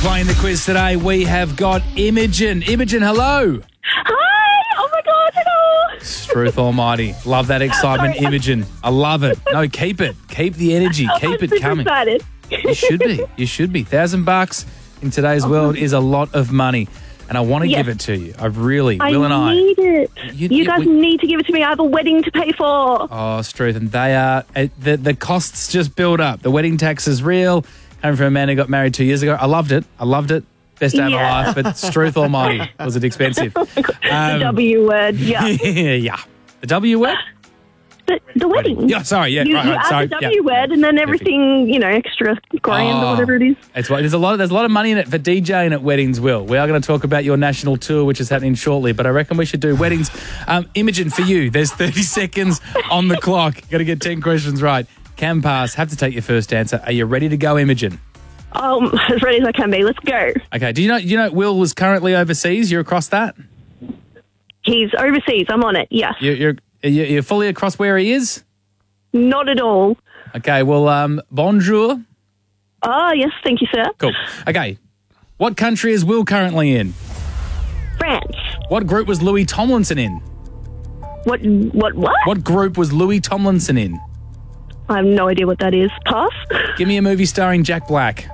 playing the quiz today, we have got Imogen. Imogen, hello. Hi! Oh my God, hello! Truth almighty. Love that excitement, Sorry. Imogen. I love it. No, keep it. Keep the energy. Keep I'm it super coming. excited. You should be. You should be. $1,000 in today's world is a lot of money. And I want to Yes. give it to you. I really, I Will and I. need it. You- You guys need to give it to me. I have a wedding to pay for. Oh, Struth, and they are, the costs just build up. The wedding tax is real. Coming from a man who got married 2 years ago. I loved it. Best day of my Yeah. life, but Struth almighty, was it expensive? The W word, yeah. Yeah. The W word? The wedding. Yeah, sorry, yeah, You, right, you right, add sorry. the yeah. W word and then everything, extra grand or whatever it is. It's what there's a lot of money in it for DJing at weddings, Will. We are going to talk about your national tour, which is happening shortly, but I reckon we should do weddings. Imogen, for you, there's 30 seconds on the clock. Got to get 10 questions right. Can pass. Have to take your first answer. Are you ready to go, Imogen? As ready as I can be. Let's go. Okay. Do you know Will was currently overseas? You're across that? He's overseas. I'm on it. Yes. You're fully across where he is? Not at all. Okay. Well, bonjour. Oh, yes. Thank you, sir. Cool. Okay. What country is Will currently in? France. What group was Louis Tomlinson in? What? What group was Louis Tomlinson in? I have no idea what that is. Pass. Give me a movie starring Jack Black.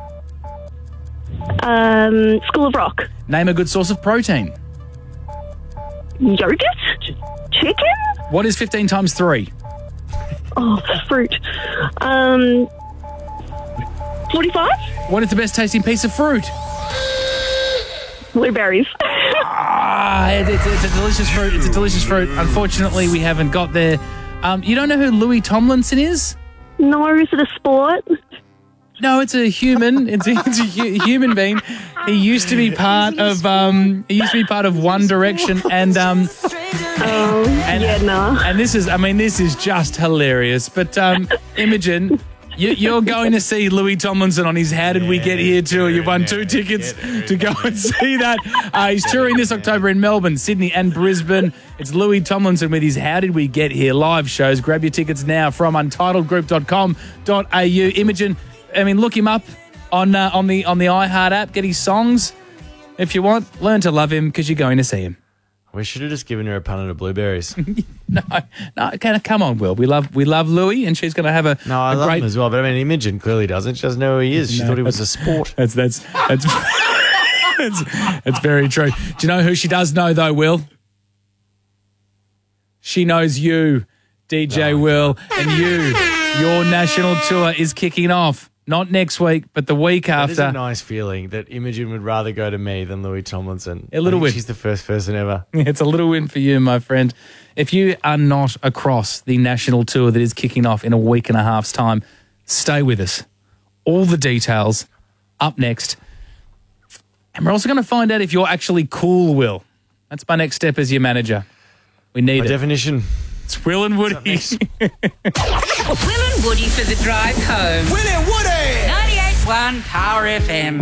School of Rock. Name a good source of protein. Yogurt? Chicken? What is 15 times 3? Oh, fruit. 45? What is the best tasting piece of fruit? Blueberries. It's a delicious fruit. It's a delicious fruit. Unfortunately, we haven't got there. You don't know who Louis Tomlinson is? No, is it a sport? No, it's a human. It's a human being. He used to be part of One Direction, and this is just hilarious. But Imogen, you're going to see Louis Tomlinson on his How Did We Get Here tour. You've won 2 tickets to go and see that. He's touring this October in Melbourne, Sydney and Brisbane. It's Louis Tomlinson with his How Did We Get Here live shows. Grab your tickets now from untitledgroup.com.au. Imogen, look him up on the iHeart app. Get his songs if you want. Learn to love him because you're going to see him. We should have just given her a punnet of blueberries. No, come on, Will. We love Louis, and she's going to have a No, I a love great. him as well, but Imogen clearly doesn't. She doesn't know who he is. She thought he was a sport. That's that's very true. Do you know who she does know though, Will? She knows you, DJ Will, and your national tour is kicking off. Not next week, but the week It is after. a nice feeling that Imogen would rather go to me than Louis Tomlinson. A little I think bit. She's the first person ever. It's a little win for you, my friend. If you are not across the national tour that is kicking off in a week and a half's time, stay with us. All the details up next. And we're also going to find out if you're actually cool, Will. That's my next step as your manager. We need By it. definition. It's Will and Woody. Will and Woody for the drive home. Will and Woody! 98.1 Power FM.